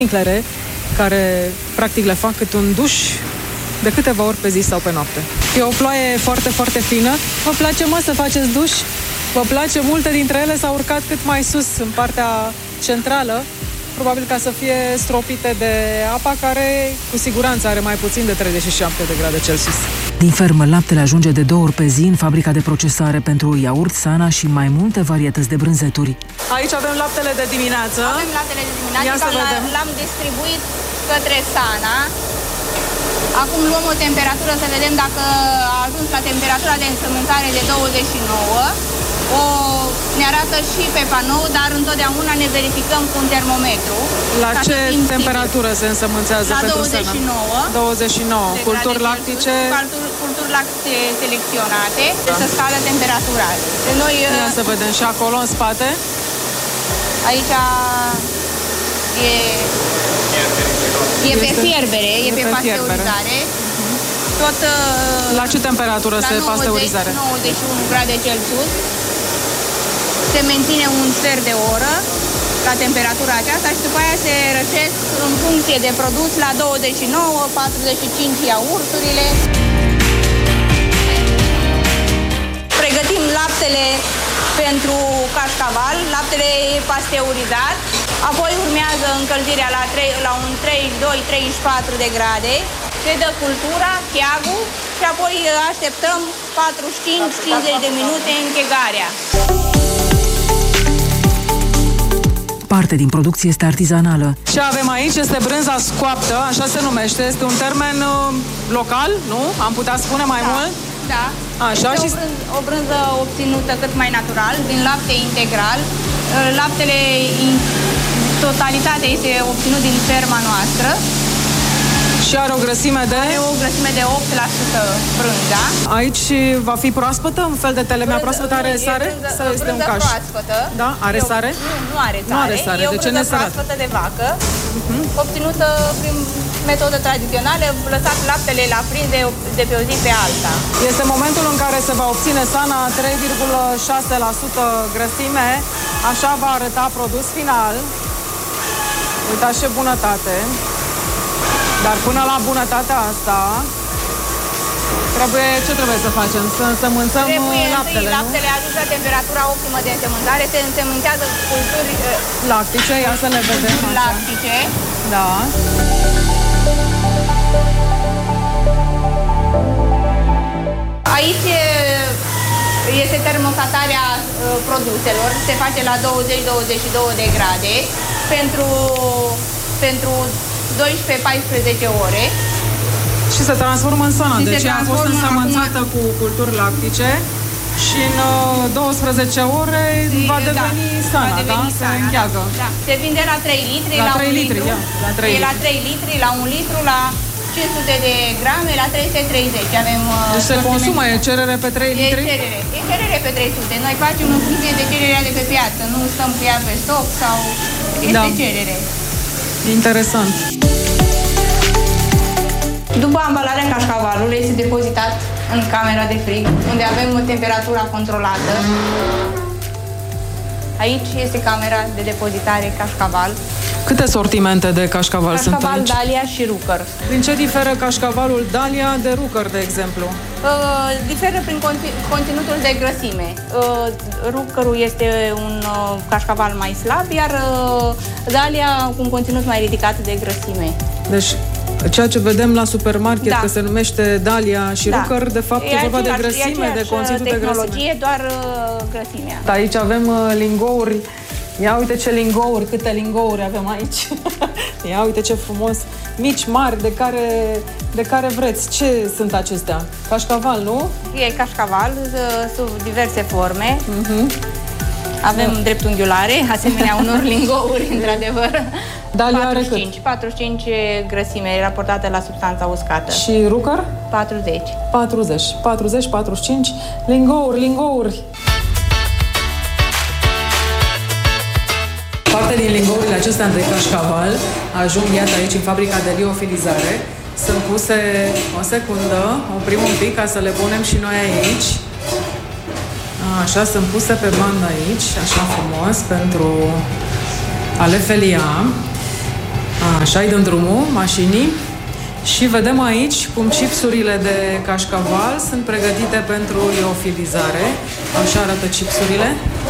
Sprinklere care practic le fac cât un duș de câteva ori pe zi sau pe noapte. E o ploaie foarte, foarte fină. Vă place, mă, să faceți duș? Vă place? Multe dintre ele s-au urcat cât mai sus, în partea centrală, probabil ca să fie stropite de apa care, cu siguranță, are mai puțin de 37 de grade Celsius. Din fermă, laptele ajunge de 2 ori pe zi în fabrica de procesare pentru iaurt, Sana și mai multe varietăți de brânzeturi. Aici avem laptele de dimineață. Avem laptele de dimineață, l-am distribuit către Sana. Acum luăm o temperatură să vedem dacă a ajuns la temperatura de însămânțare de 29. Ne arată și pe panou, dar întotdeauna ne verificăm cu un termometru. La ce temperatură se însămânțează pentru Sana? La 29. Culturi lactice? Culturi lactice selecționate. Da. Să scadă temperatura. Noi, ia să vedem și acolo, în spate. Aici e pe fierbere, e pe pasteurizare. Tot la ce temperatură se pasteurizare? 91 grade Celsius. Se menține un sfert de oră la temperatura aceasta și după aia se răcesc în funcție de produs la 29, 45 iaurturile. Pregătim laptele pentru cașcaval, laptele pasteurizat, apoi urmează încălzirea la un 32-34 de grade, se dă cultura, cheagul și apoi așteptăm 45-50 de minute închegarea. Parte din producție este artizanală. Ce avem aici este brânza scoaptă, așa se numește, este un termen local, nu? Am putea spune mai mult? Da. Așa, este o brânză obținută cât mai natural, din lapte integral. Laptele în totalitate este obținut din ferma noastră. Și are o grăsime de? Are o grăsime de 8% brânza. Aici va fi proaspătă, un fel de telemea proaspătă, are sare? Sau este un caș? Proaspătă. Da? Are sare? Nu are sare. Nu are sare. E o brânză proaspătă de vacă, obținută prin metodă tradițională, lăsat laptele la prins de pe o zi pe alta. Este momentul în care se va obține Sana 3,6% grăsime. Așa va arăta produs final. Uitați ce bunătate. Dar până la bunătatea asta, ce trebuie să facem? Să însămânțăm laptele, nu? Laptele ajuns la temperatura optimă de însămânțare, se însămânțează culturi lactice, ia să le vedem. Lactice. Da. Aici este termostatarea produselor, se face la 20-22 de grade pentru 12-14 ore. Și se transformă în Sana. Deci a fost însămânțată cu culturi lactice și în 12 ore va deveni Sana, da? Se încheagă. Da. Se vinde la 3 litri, la 3 litri, litru. E la 3 litri, la 1 litru, la 500 de grame, la 330. Avem, deci se consumă, e cerere pe 3 litri? E cerere pe 300. Noi facem în funcție de cererea de pe piață. Nu stăm cu ea pe stoc sau este cerere. Interesant. După ambalarea cașcavalului este depozitat în camera de frig, unde avem temperatura controlată. Aici este camera de depozitare cașcaval. Câte sortimente de cașcaval sunt aici? Cașcaval, Dalia și Rucker. Prin ce diferă cașcavalul Dalia de Rucker, de exemplu? Diferă prin conținutul de grăsime. Ruckerul este un cașcaval mai slab, iar Dalia cu un conținut mai ridicat de grăsime. Deci, ceea ce vedem la supermarket, că se numește Dalia și Rucker, de fapt e vorba de grăsime, de conținut de grăsime. Doar grăsimea. Da, aici avem lingouri. Ia uite ce lingouri, câte lingouri avem aici. Ia uite ce frumos. Mici, mari, de care vreți. Ce sunt acestea? Cașcaval, nu? E cașcaval, sub diverse forme. Avem dreptunghiulare, asemenea unor lingouri, într-adevăr. Dalia are cât? 45 grăsime raportată la substanța uscată. Și Rucker? 40. 45 lingouri. Parte din lingourile acestea de cașcaval ajung, iată, aici în fabrica de liofilizare. Sunt puse o secundă, oprim un pic ca să le punem și noi aici. Așa, sunt puse pe bandă aici, așa frumos, pentru a le felia. Așa, îi dăm drumul mașinii și vedem aici cum chipsurile de cașcaval sunt pregătite pentru liofilizare. Așa arată chipsurile.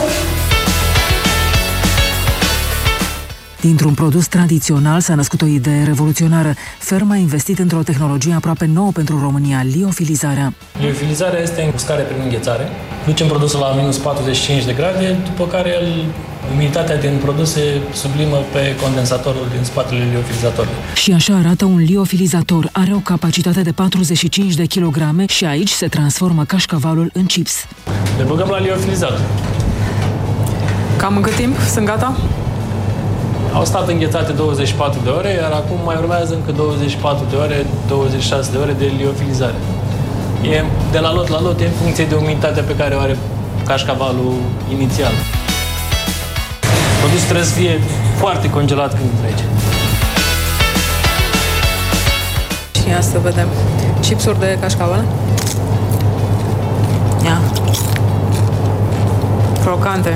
Dintr-un produs tradițional s-a născut o idee revoluționară. Ferma a investit într-o tehnologie aproape nouă pentru România, liofilizarea. Liofilizarea este uscare prin înghețare. Ducem produsul la minus 45 de grade, după care umiditatea din produs se sublimă pe condensatorul din spatele liofilizatorului. Și așa arată un liofilizator. Are o capacitate de 45 de kilograme și aici se transformă cașcavalul în chips. Le băgăm la liofilizator. Cam în cât timp sunt gata? Au stat înghețate 24 de ore, iar acum mai urmează încă 24 de ore, 26 de ore de liofilizare. E de la lot la lot, e în funcție de umiditatea pe care o are cașcavalul inițial. Produsul trebuie să fie foarte congelat când trece. Și ia să vedem. Chipsuri de cașcaval. Ia. Crocante.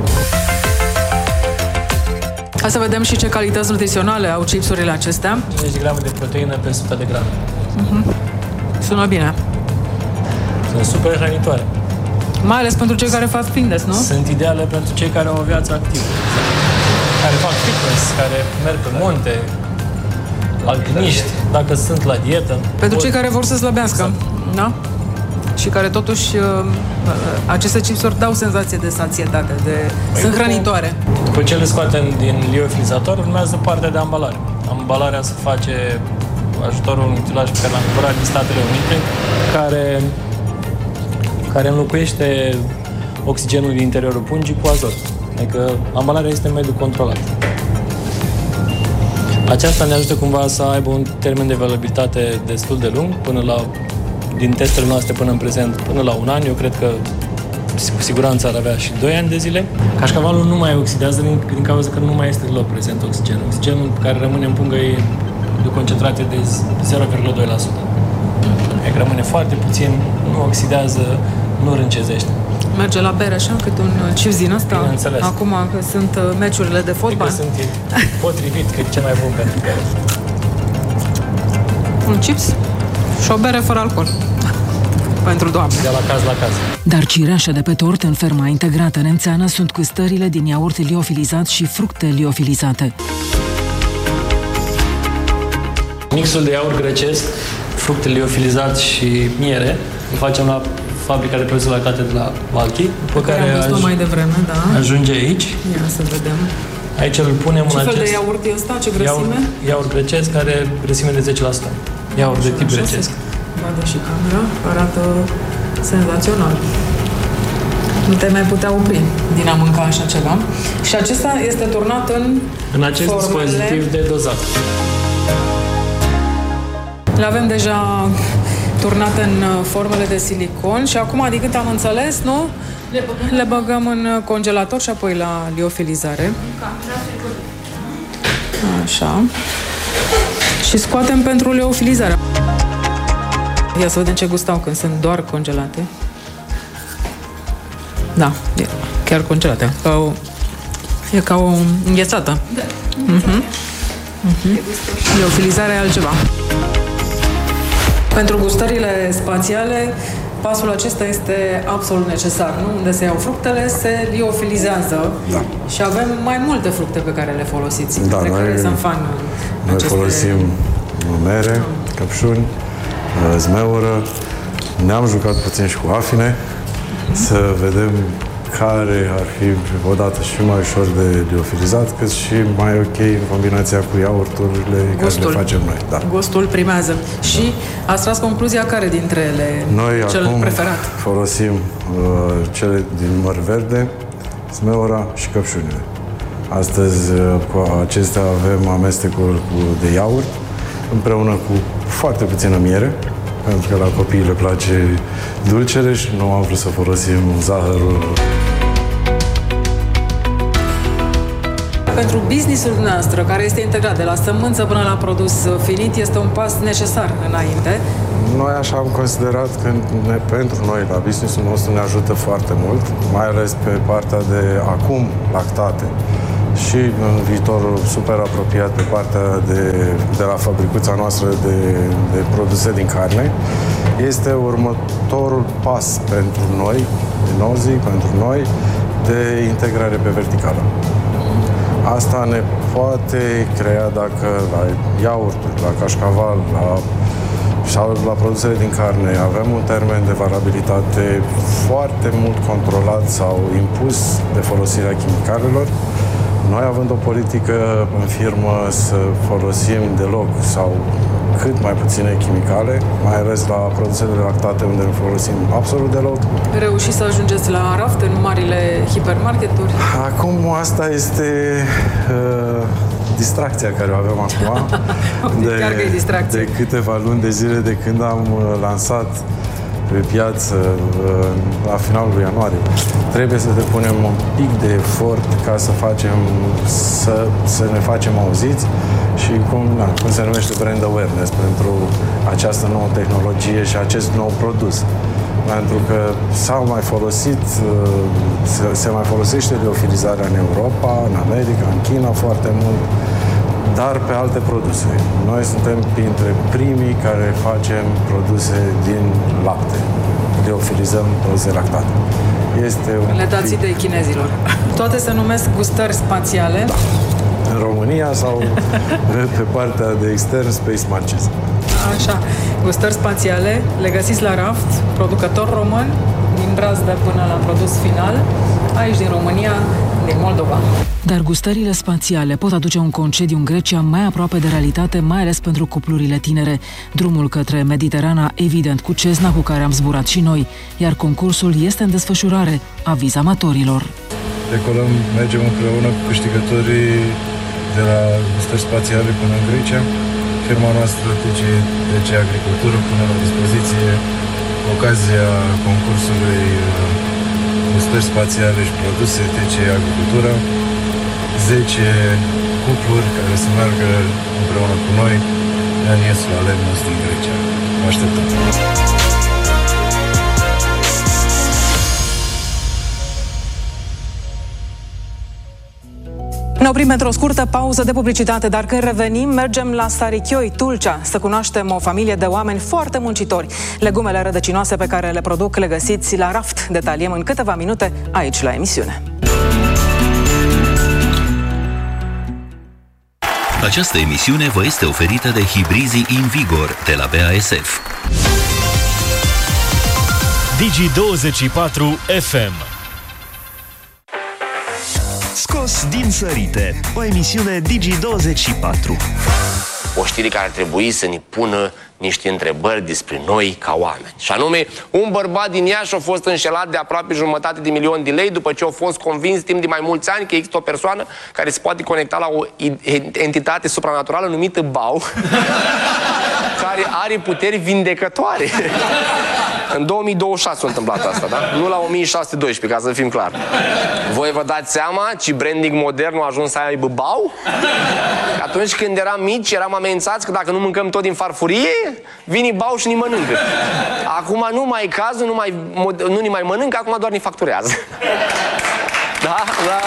Hai să vedem și ce calități nutriționale au chipsurile acestea. 50 grame de proteină pe 100 de grame. Sună bine. Sunt super hrănitoare. Mai ales pentru cei care fac fitness, nu? Sunt ideale pentru cei care au o viață activă. Care fac fitness, care merg pe munte, alpiniști, dacă sunt la dietă. Pentru cei care vor să slăbească, da? Și care totuși aceste chipsuri dau senzație de sațietate, sunt hrănitoare. După ce le scoatem din liofilizator, urmează partea de ambalare. Ambalarea se face ajutorul unui utilaj pe care l-am cumpărat din Statele Unite, care înlocuiește oxigenul din interiorul pungii cu azot. Adică ambalarea este în mediu controlat. Aceasta ne ajută cumva să aibă un termen de valabilitate destul de lung, din testele noastre până în prezent, până la 1 an. Eu cred că cu siguranță ar avea și 2 ani de zile. Cașcavalul nu mai oxidează din cauza că nu mai este deloc prezent oxigen. Oxigenul care rămâne în pungă e de o concentrație de 0,2%. Adică rămâne foarte puțin, nu oxidează, nu râncezește. Merge la bere așa, cât un chips din ăsta. Bineînțeles. Acum că sunt meciurile de fotbal. Că sunt potrivit, că e cel mai bun pentru bere. Un chips și o bere fără alcool. Pentru doamne. De la caz la caz. Dar cireașa de pe tort în ferma integrată Nemțeană sunt gustările din iaurt liofilizat și fructe liofilizate. Mixul de iaurt grecesc, fructe liofilizat și miere îl facem la fabrica de produse lactate de la Valchi, pe care am văzut mai devreme, da. Ajunge aici. Ia să vedem. Aici îl punem Ce fel de iaurt e ăsta? Ce grăsime? Iaurt grecesc, care grăsime de 10%. Iaurt de tip grecesc. Vadă și camera, arată senzațional. Nu te mai putea opri din a mânca așa ceva. Și acesta este turnat în acest dispozitiv de dozat. Le avem deja turnate în formele de silicon și acum, din cât am înțeles, nu? Le băgăm în congelator și apoi la liofilizare. Așa. Și scoatem pentru liofilizare. Ia să vedem ce gustau când sunt doar congelate. Da, e chiar congelate. E ca o înghețată. Da. Liofilizarea e altceva. Pentru gustările spațiale, pasul acesta este absolut necesar, nu? Unde se iau fructele, se liofilizează. Da. Și avem mai multe fructe pe care le folosiți. Da, noi folosim mere, căpșuni, zmeură. Ne-am jucat puțin și cu afine, să vedem care ar fi odată și mai ușor de liofilizat, cât și mai ok în combinația cu iaurturile care le facem noi. Da. Gustul primează. Și ați tras concluzia care dintre ele cel preferat? Folosim cele din măr verde, zmeura și căpșunile. Astăzi cu acestea avem amestecul de iaurt împreună cu foarte puțină miere, pentru că la copii le place dulcere și nu am vrut să folosim zahărul. Pentru business-ul noastră, care este integrat de la sămânță până la produs finit, este un pas necesar înainte. Noi așa am considerat că pentru noi, la business-ul nostru, ne ajută foarte mult, mai ales pe partea de acum lactate. și în viitorul super apropiat pe partea de la fabricuța noastră de produse din carne. Este următorul pas pentru noi, din nou zic, pentru noi, de integrare pe verticală. Asta ne poate crea dacă la iaurturi, la cașcaval, sau la produsele din carne avem un termen de valabilitate foarte mult controlat sau impus de folosirea chimicalelor. Noi, având o politică în firmă să folosim deloc sau cât mai puține chimicale, mai ales la produsele lactate unde nu folosim absolut deloc. Reușiți să ajungeți la raft în marile hipermarketuri? Acum asta este distracția care o avem acum. de câteva luni de zile de când am lansat pe piață la finalul lui ianuarie. Trebuie să depunem un pic de efort ca să facem, să ne facem auziți și cum se numește brand awareness pentru această nouă tehnologie și acest nou produs. Pentru că s-au mai folosit, se mai folosește liofilizarea în Europa, în America, în China foarte mult, dar pe alte produse. Noi suntem printre primii care facem produse din lapte. Liofilizăm produse lactate. Le dați idei chinezilor. Toate se numesc gustări spațiale. Da. În România sau pe partea de extern, Space Munchies. Așa. Gustări spațiale, le găsiți la raft, producător român, din Brazdă până la produs final, aici din România, din Moldova. Dar gustările spațiale pot aduce un concediu în Grecia mai aproape de realitate, mai ales pentru cuplurile tinere. Drumul către Mediterana, evident, cu Cessna, cu care am zburat și noi, iar concursul este în desfășurare, aviz amatorilor. Decolăm, mergem împreună cu câștigătorii de la gustări spațiale până în Grecia. Firma noastră TC Agricultură pune la dispoziție ocazia concursului gustări spațiale și produse TC Agricultură. 10 cupluri care să meargă împreună cu noi în Iesul Lemnos din Grecia. Vă așteptăm! Ne oprim pentru o scurtă pauză de publicitate, dar când revenim, mergem la Sarichioi, Tulcea, să cunoaștem o familie de oameni foarte muncitori. Legumele rădăcinoase pe care le produc le găsiți la raft. Detaliem în câteva minute aici la emisiune. Această emisiune vă este oferită de Hibrizii Invigor de la BASF. Digi24 FM. Scos din sărite, o emisiune Digi24. O știre care ar trebui să ne pună niște întrebări despre noi ca oameni. Și anume, un bărbat din Iași a fost înșelat de aproape 500.000 de lei după ce a fost convins timp de mai mulți ani că există o persoană care se poate conecta la o entitate supranaturală numită BAU, care are puteri vindecătoare. În 2026 s-a întâmplat asta, da? Nu la 1612, ca să fim clar. Voi vă dați seama ce branding modern a ajuns să aibă BAU? Atunci când eram mici, eram amenințați că dacă nu mâncăm tot din farfurie, vine BAU și ne mănâncă. Acum nu mai e cazul, nu ne mai mănâncă, acum doar ne facturează. Da? Da.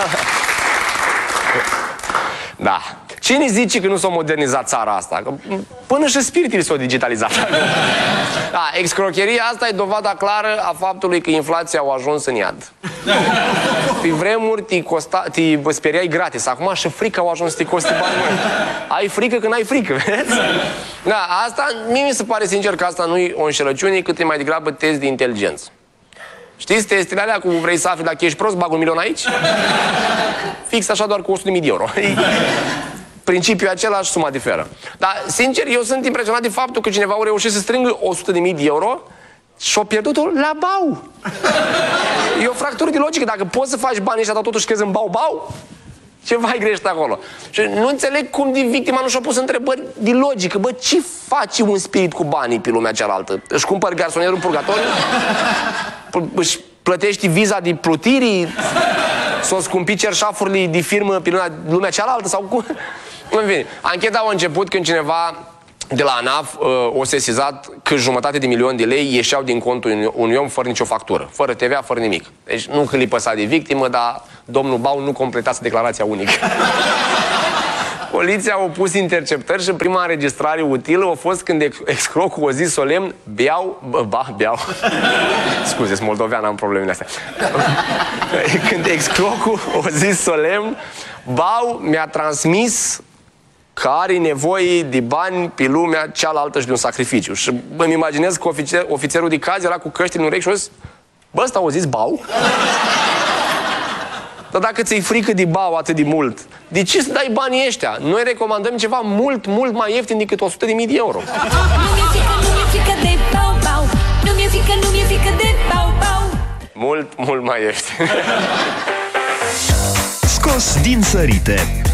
Da. Cine zice că nu s-a modernizat țara asta? Că până și spiritele s-au digitalizat. Da, excrocheria asta e dovada clară a faptului că inflația a ajuns în iad. Pe vremuri te speriai gratis. Acum și frica a ajuns să te coste bani. Ai frică când ai frică, vezi? Da, asta, mie mi se pare sincer că asta nu e o înșelăciune, cât e mai degrabă test de inteligență. Știți testele alea cu vrei să afli dacă ești prost, bag 1 milion aici? Fix așa, doar cu 100.000 de euro. Principiul același, suma diferă. Dar, sincer, eu sunt impresionat de faptul că cineva a reușit să strângă 100.000 de euro și-a pierdut-o la BAU. E o fractură de logică. Dacă poți să faci banii ăștia, dar totuși crezi în BAU, ceva ai greșit acolo. Și nu înțeleg cum de victima nu și-a pus întrebări de logică. Bă, ce face un spirit cu banii pe lumea cealaltă? Își cumpăr garsonierul în purgatoriu? Își plătești viza de plutirii? S-o scumpi cerșafurile de firmă pe lumea cealaltă? Sau cum? În fine, ancheta a început când cineva de la ANAF o sesizat că 500.000 de lei ieșeau din contul unui om fără nicio factură, fără TVA, fără nimic. Deci nu că li păsa de victimă, dar domnul Bau nu completase declarația unică. Poliția a opus interceptări și prima înregistrare utilă a fost când excrocul o zis solemn, beau. Scuze-s, moldovean, am problemele astea. Când excrocul o zis solemn, Bau mi-a transmis că are nevoie de bani pe lumea cealaltă și de un sacrificiu. Și îmi imaginez că ofițerul de caz era cu căștile în urechi și a zis, bă, ăsta o zis Bau? Dar dacă ți-i frică de Bau atât de mult, de ce să dai banii ăștia? Noi recomandăm ceva mult, mult mai ieftin decât 100.000 de euro. Mult, mult mai ieftin. Scos din sărite.